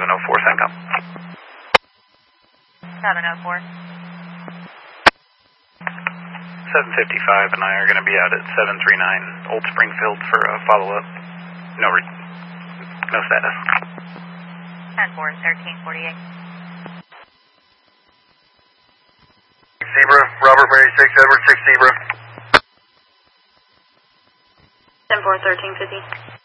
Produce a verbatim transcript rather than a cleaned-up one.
oh four, CENTCOM. seven oh four. seven fifty-five and I are going to be out at seven three nine Old Springfield for a follow-up. No re no status. ten four, thirteen forty-eight. Zebra, Robert Mary six, Edward six Zebra. ten four, thirteen fifty.